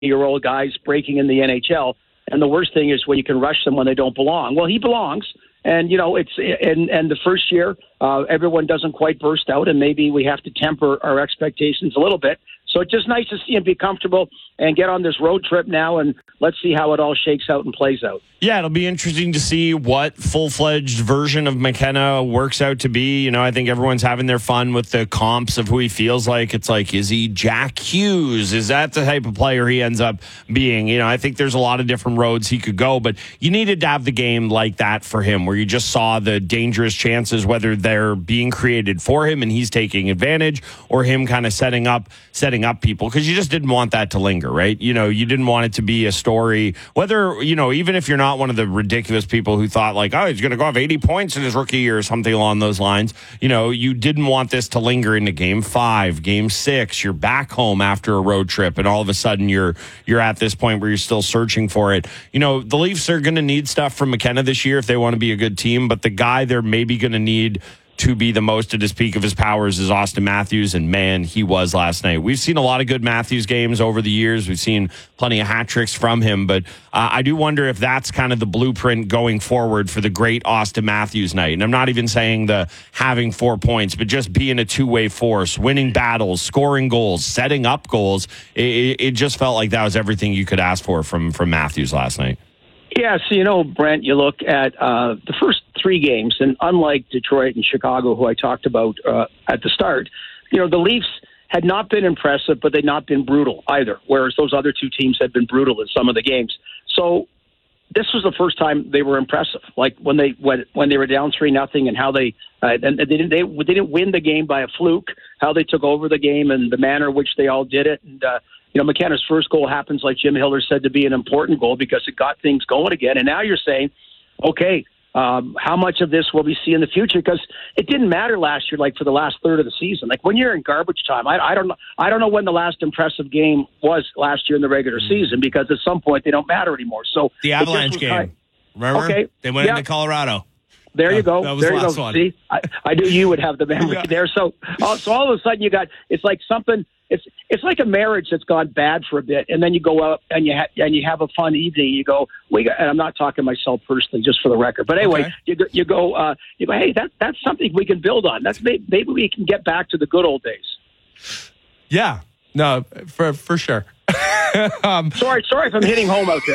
20-year-old guys breaking in the NHL. And the worst thing is when you can rush them when they don't belong. Well, he belongs. And, it's and the first year, everyone doesn't quite burst out, and maybe we have to temper our expectations a little bit. So it's just nice to see him be comfortable and get on this road trip now, and let's see how it all shakes out and plays out. Yeah, it'll be interesting to see what full-fledged version of McKenna works out to be. I think everyone's having their fun with the comps of who he feels like. It's like, is he Jack Hughes? Is that the type of player he ends up being? I think there's a lot of different roads he could go, but you needed to have the game like that for him, where you just saw the dangerous chances, whether they're being created for him and he's taking advantage, or him kind of setting up people, because you just didn't want that to linger, right? You didn't want it to be a story, whether, even if you're not one of the ridiculous people who thought like, oh, he's going to go off 80 points in his rookie year or something along those lines. You didn't want this to linger into game 5, game 6. You're back home after a road trip, and all of a sudden you're at this point where you're still searching for it. The Leafs are going to need stuff from McKenna this year if they want to be a good team, but the guy they're maybe going to need to be the most at his peak of his powers is Austin Matthews, and man, he was last night. We've seen a lot of good Matthews games over the years. We've seen plenty of hat tricks from him, but I do wonder if that's kind of the blueprint going forward for the great Austin Matthews night. And I'm not even saying the having 4 points, but just being a two-way force, winning battles, scoring goals, setting up goals. It just felt like that was everything you could ask for from Matthews last night. Yeah, so, Brent, you look at the first 3 games, and unlike Detroit and Chicago, who I talked about at the start, the Leafs had not been impressive, but they'd not been brutal either, whereas those other 2 teams had been brutal in some of the games. So this was the first time they were impressive, like when they were down 3-0, and how they didn't win the game by a fluke, how they took over the game and the manner in which they all did it. And McKenna's first goal happens, like Jim Hiller said, to be an important goal because it got things going again. And now you're saying, okay, how much of this will we see in the future? Because it didn't matter last year, like for the last third of the season. Like when you're in garbage time, I don't know when the last impressive game was last year in the regular season, because at some point they don't matter anymore. So the Avalanche game, remember? Okay, they went into Colorado. There you go. That was there the you last go. one. See, I knew you would have the memory there. So all of a sudden it's like something. It's like a marriage that's gone bad for a bit, and then you go out and you have a fun evening. You go, and I'm not talking myself personally, just for the record. But anyway, okay. you go, hey, that's something we can build on. Maybe we can get back to the good old days. Yeah, no, for sure. Sorry if I'm hitting home out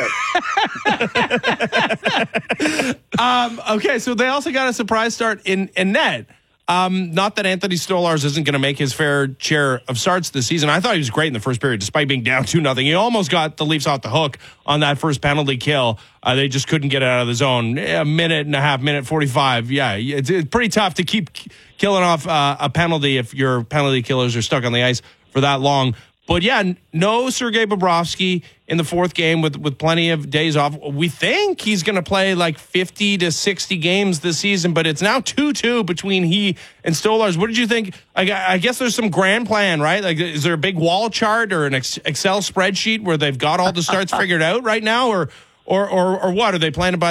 there. Okay, so they also got a surprise start in net. Not that Anthony Stolarz isn't going to make his fair share of starts this season. I thought he was great in the first period, despite being down 2-0. He almost got the Leafs off the hook on that first penalty kill. They just couldn't get it out of the zone. A minute and a half, minute 45. Yeah, it's pretty tough to keep killing off a penalty if your penalty killers are stuck on the ice for that long. But yeah, no Sergei Bobrovsky in the fourth game with plenty of days off. We think he's going to play like 50 to 60 games this season, but it's now 2-2 between he and Stolarz. What did you think? I guess there's some grand plan, right? Like, is there a big wall chart or an Excel spreadsheet where they've got all the starts figured out right now, or what? Are they playing it by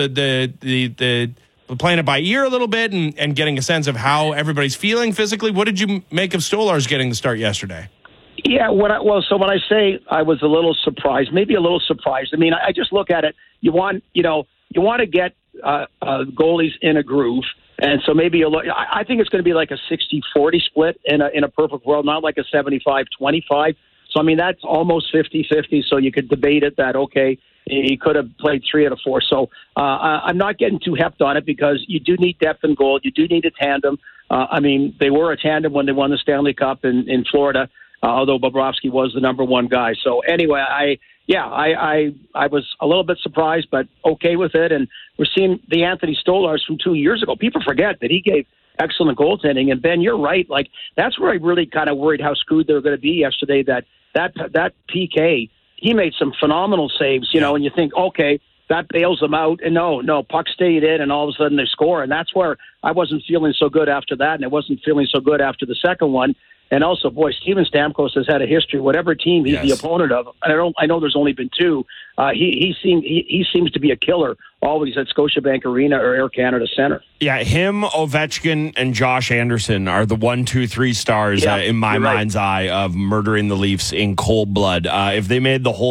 playing it by ear a little bit and getting a sense of how everybody's feeling physically? What did you make of Stolarz getting the start yesterday? Yeah, when I say I was a little surprised, maybe a little surprised. I mean, I just look at it. You want to get goalies in a groove, and so maybe I think it's going to be like a 60-40 split in a perfect world, not like a 75-25. So I mean, that's almost 50-50. So you could debate it that okay, he could have played 3 out of 4. So I'm not getting too hepped on it because you do need depth in goal. You do need a tandem. I mean, they were a tandem when they won the Stanley Cup in Florida. Although Bobrovsky was the number one guy. So anyway, I was a little bit surprised, but okay with it. And we're seeing the Anthony Stolarz from 2 years ago. People forget that he gave excellent goaltending. And Ben, you're right. Like that's where I really kind of worried how screwed they were going to be yesterday. That PK, he made some phenomenal saves, and you think, okay, that bails them out. And no, puck stayed in, and all of a sudden they score. And that's where I wasn't feeling so good after that, and I wasn't feeling so good after the second one. And also, boy, Steven Stamkos has had a history. Whatever team he's the opponent of, and I know there's only been two. He seems to be a killer always at Scotiabank Arena or Air Canada Centre. Yeah, him, Ovechkin, and Josh Anderson are the 1, 2, 3 stars in my mind's eye of murdering the Leafs in cold blood. If they made the whole